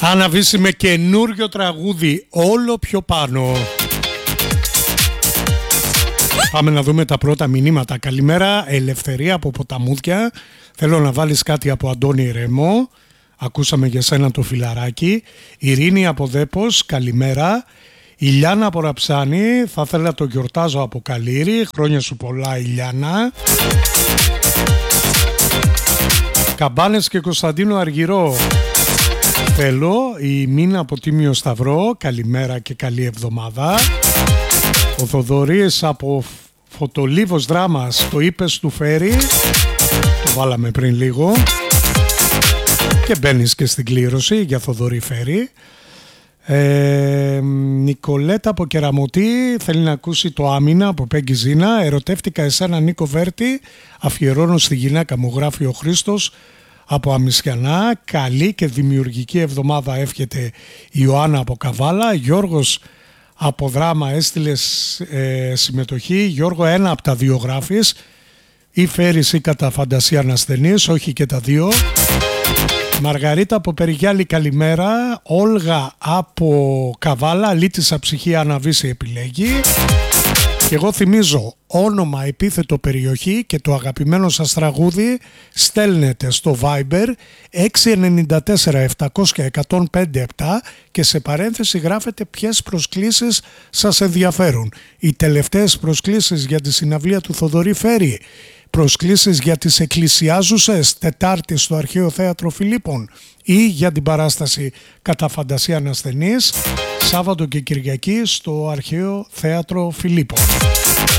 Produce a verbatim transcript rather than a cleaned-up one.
Αναβήσει με καινούριο τραγούδι όλο πιο πάνω. Πάμε να δούμε τα πρώτα μηνύματα. Καλημέρα, Ελευθερία από Ποταμούδια. Θέλω να βάλεις κάτι από Αντώνη Ρεμό. Ακούσαμε για σένα το φιλαράκι. Ειρήνη από Δέπος, καλημέρα. Ηλιάνα από Ραψάνη, θα ήθελα το γιορτάζω από Καλήρη. Χρόνια σου πολλά, Ηλιάνα. Καμπάνες και Κωνσταντίνο Αργυρό. Θέλω η Μίνα από Τίμιο Σταυρό, καλημέρα και καλή εβδομάδα. Ο Θοδωρής από Φωτολίβος Δράμας, το είπες του Φέρι, το βάλαμε πριν λίγο. Και μπαίνεις και στην κλήρωση για Θοδωρή Φέρι. Ε, Νικολέτα από Κεραμωτή θέλει να ακούσει το Άμυνα από Πέγγι Ζήνα. Ερωτεύτηκα εσένα Νίκο Βέρτη, αφιερώνω στη γυναίκα μου, γράφει ο Χρήστος από Αμισιανά. Καλή και δημιουργική εβδομάδα εύχεται η Ιωάννα από Καβάλα. Γιώργος από Δράμα έστειλε ε, συμμετοχή. Γιώργο, ένα από τα δύο γράφεις, ή φέρεις ή κατά φαντασία να ασθενείς, όχι και τα δύο. Μαργαρίτα από Περιγιάλη, καλημέρα. Όλγα από Καβάλα, λύτησα ψυχή Αναβίση επιλέγει. Και εγώ θυμίζω όνομα, επίθετο, περιοχή και το αγαπημένο σας τραγούδι στέλνετε στο Viber έξι εννιά τέσσερα επτακόσια εκατόν πέντε επτά και σε παρένθεση γράφετε ποιες προσκλήσεις σας ενδιαφέρουν. Οι τελευταίες προσκλήσεις για τη συναυλία του Θοδωρή Φέρι, προσκλήσεις για τις εκκλησιάζουσες Τετάρτη στο Αρχαίο Θέατρο Φιλίππων ή για την παράσταση κατά φαντασία ανασθενής Σάββατο και Κυριακή στο Αρχαίο Θέατρο Φιλίππων.